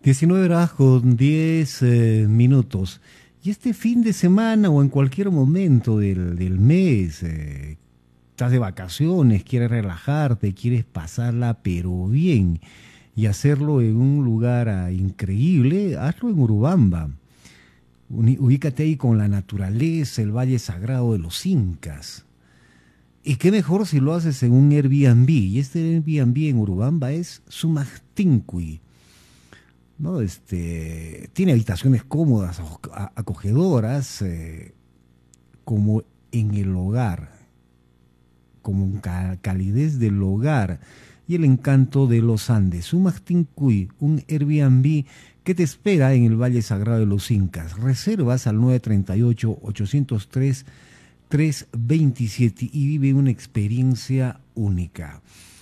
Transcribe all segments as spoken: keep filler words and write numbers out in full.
diecinueve horas con diez eh, minutos. Y este fin de semana o en cualquier momento del, del mes, eh, estás de vacaciones, quieres relajarte, quieres pasarla pero bien y hacerlo en un lugar ah, increíble, hazlo en Urubamba. Uni- Ubícate ahí con la naturaleza, el Valle Sagrado de los Incas. Y qué mejor si lo haces en un Airbnb. Y este Airbnb en Urubamba es Sumachtincuy. ¿No? Este, tiene habitaciones cómodas, acogedoras, eh, como en el hogar, como en ca- calidez del hogar y el encanto de los Andes. Sumachtincuy, un Airbnb que te espera en el Valle Sagrado de los Incas. Reservas al nueve tres ocho, ocho cero tres, tres dos siete y vive una experiencia única.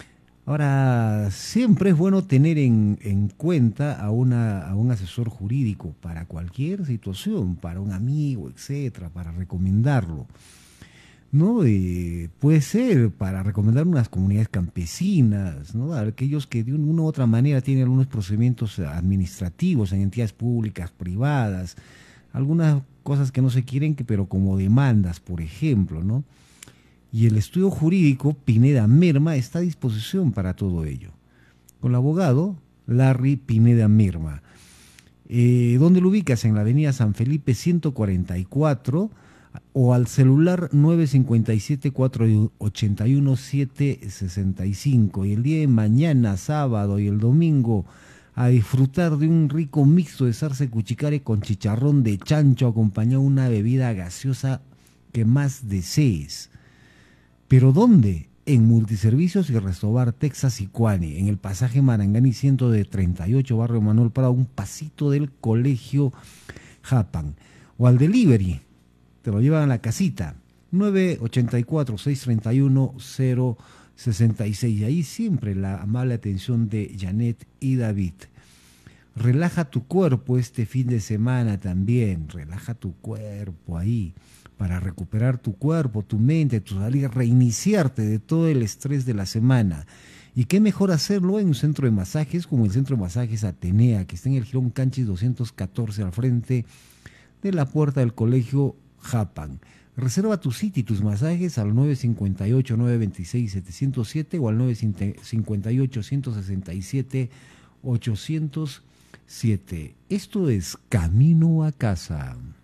Ahora, siempre es bueno tener en, en cuenta a, una, a un asesor jurídico para cualquier situación, para un amigo, etcétera, para recomendarlo. ¿No? Eh, puede ser para recomendar unas comunidades campesinas, ¿no? Aquellos que de una u otra manera tienen algunos procedimientos administrativos en entidades públicas, privadas, algunas cosas que no se quieren, que, pero como demandas, por ejemplo, ¿no? Y el estudio jurídico Pineda Merma está a disposición para todo ello. Con el abogado Larry Pineda Merma. Eh, ¿Dónde lo ubicas? En la avenida San Felipe ciento cuarenta y cuatro o al celular nueve cinco siete, cuatro ocho uno, siete seis cinco. Y el día de mañana, sábado y el domingo, a disfrutar de un rico mixto de zarce cuchicare con chicharrón de chancho acompañado de una bebida gaseosa que más desees. ¿Pero dónde? En Multiservicios y Restobar Texas y Cuani, en el pasaje Marangani ciento treinta y ocho, barrio Manuel Prado, un pasito del colegio Japan. O al delivery, te lo llevan a la casita, nueve ocho cuatro, seis tres uno, cero seis seis. Y ahí siempre la amable atención de Janet y David. Relaja tu cuerpo este fin de semana también, relaja tu cuerpo ahí, para recuperar tu cuerpo, tu mente, tu salud, reiniciarte de todo el estrés de la semana. Y qué mejor hacerlo en un centro de masajes como el Centro de Masajes Atenea, que está en el Girón Canchis doscientos catorce, al frente de la puerta del colegio Japan. Reserva tu cita y tus masajes al nueve cinco ocho, nueve dos seis, siete cero siete o al nueve cinco ocho, uno seis siete, ocho cero siete. Esto es Camino a Casa.